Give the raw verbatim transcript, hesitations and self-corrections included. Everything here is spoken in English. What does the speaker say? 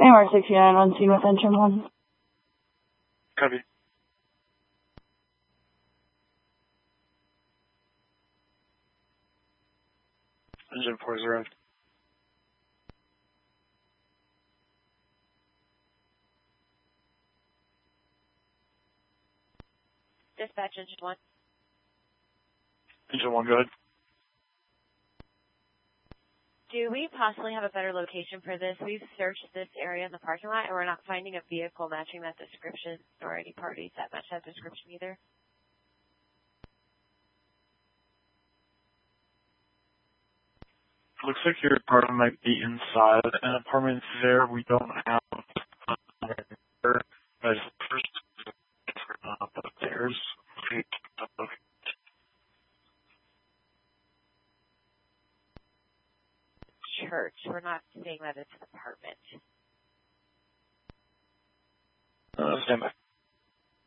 A M R sixty-nine on scene with engine one. Copy. Engine four is arrived. Dispatch engine one. Engine one, go ahead. Do we possibly have a better location for this? We've searched this area in the parking lot, and we're not finding a vehicle matching that description, or any parties that match that description either. Looks like your apartment might be inside an apartment there. We don't have uh, as first uh, upstairs. Church. We're not saying that it's an apartment. Uh, stand by.